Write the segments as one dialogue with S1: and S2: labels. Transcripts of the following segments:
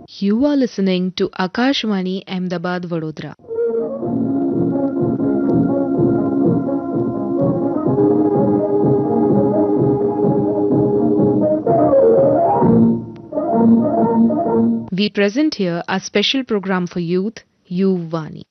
S1: You are listening to Akashvani Ahmedabad Vadodara. We present here a special program for youth, Yuvani.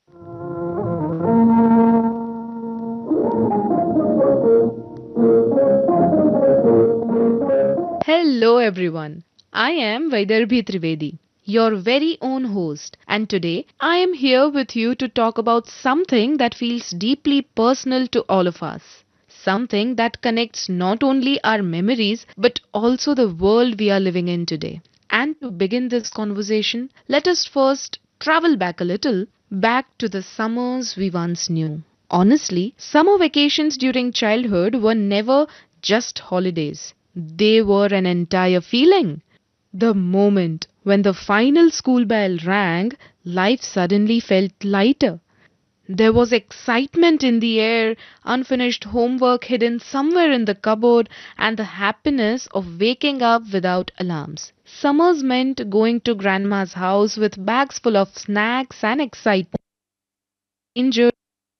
S1: Hello everyone. I am Vaidarbhi Trivedi, your very own host, and today I am here with you to talk about something that feels deeply personal to all of us. Something that connects not only our memories but also the world we are living in today. And to begin this conversation, let us first travel back a little, back to the summers we once knew. Honestly, summer vacations during childhood were never just holidays. They were an entire feeling. The moment when the final school bell rang, life suddenly felt lighter. There was excitement in the air, unfinished homework hidden somewhere in the cupboard, and the happiness of waking up without alarms. Summers meant going to grandma's house with bags full of snacks and excitement. Danger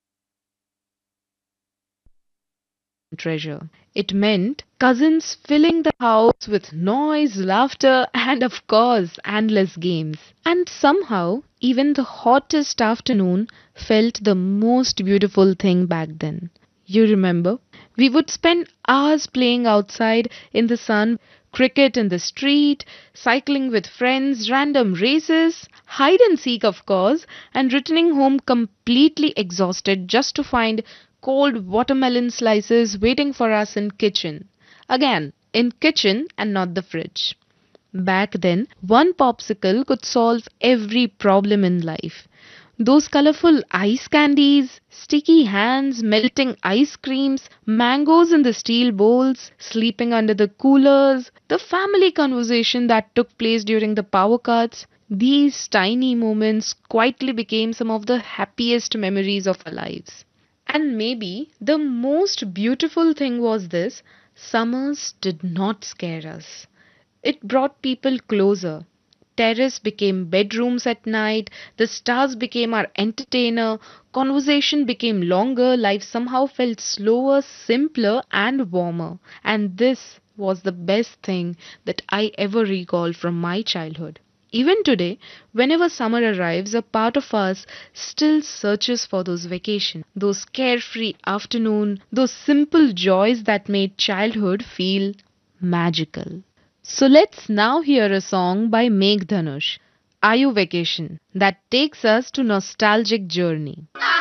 S1: treasure. It meant cousins filling the house with noise, laughter, and of course, endless games. And somehow, even the hottest afternoon felt the most beautiful thing back then. You remember? We would spend hours playing outside in the sun, cricket in the street, cycling with friends, random races, hide and seek, of course, and returning home completely exhausted just to find cold watermelon slices waiting for us in kitchen. Again, in kitchen and not the fridge. Back then, one popsicle could solve every problem in life. Those colorful ice candies, sticky hands, melting ice creams, mangoes in the steel bowls, sleeping under the coolers, the family conversation that took place during the power cuts, these tiny moments quietly became some of the happiest memories of our lives. And maybe the most beautiful thing was this: summers did not scare us. It brought people closer. Terrace became bedrooms at night, the stars became our entertainer, conversation became longer, life somehow felt slower, simpler, and warmer. And this was the best thing that I ever recall from my childhood. Even today, whenever summer arrives, a part of us still searches for those vacations, those carefree afternoon, those simple joys that made childhood feel magical. So let's now hear a song by Megh Dhanush, Ayu Vacation, that takes us to nostalgic journey.